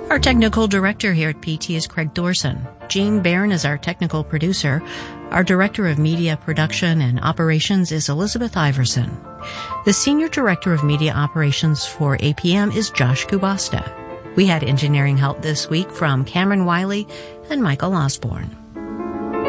Our technical director here at PT is Craig Dorson. Gene Barron is our technical producer. Our director of media production and operations is Elizabeth Iverson. The senior director of media operations for APM is Josh Kubasta. We had engineering help this week from Cameron Wiley and Michael Osborne.